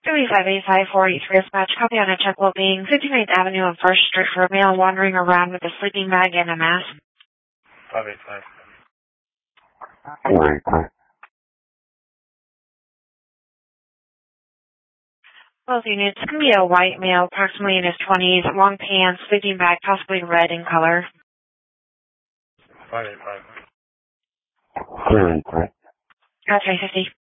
3585483 dispatch. Copy on a check well being 59th Avenue and 1st Street for a male wandering around with a sleeping bag and a mask. 585. 485. Both units. It's going to be a white male, approximately in his 20s, long pants, sleeping bag, possibly red in color. 585. 485. 350.